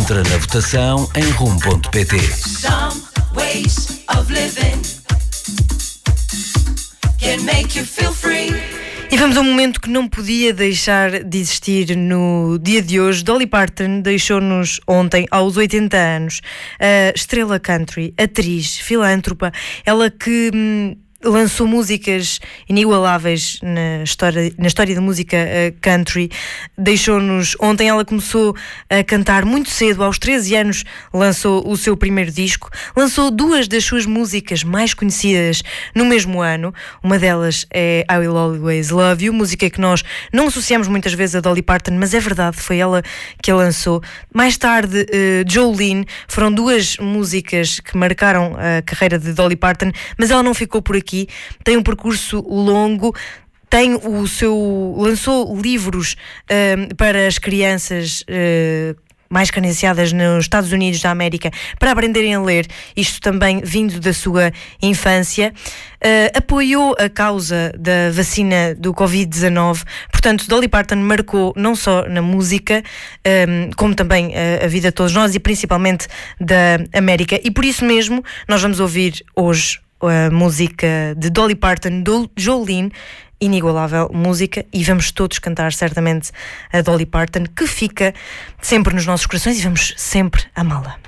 Entra na votação em rum.pt. Some ways of living can make you feel free. E vamos a um momento que não podia deixar de existir no dia de hoje. Dolly Parton deixou-nos ontem, aos 80 anos. A estrela country, atriz, filântropa, ela que lançou músicas inigualáveis na história da música country. Deixou-nos ontem. Ela começou a cantar muito cedo, aos 13 anos lançou o seu primeiro disco, lançou duas das suas músicas mais conhecidas no mesmo ano. Uma delas é I Will Always Love You, música que nós não associamos muitas vezes a Dolly Parton, mas é verdade, foi ela que a lançou. Mais tarde, Jolene, foram duas músicas que marcaram a carreira de Dolly Parton, mas ela não ficou por aqui. Tem um percurso longo, lançou livros para as crianças mais carenciadas nos Estados Unidos da América para aprenderem a ler, isto também vindo da sua infância. Apoiou a causa da vacina do Covid-19, portanto Dolly Parton marcou não só na música, como também a vida de todos nós e principalmente da América, e por isso mesmo nós vamos ouvir hoje a música de Dolly Parton, Jolene, inigualável música, e vamos todos cantar certamente a Dolly Parton, que fica sempre nos nossos corações e vamos sempre amá-la.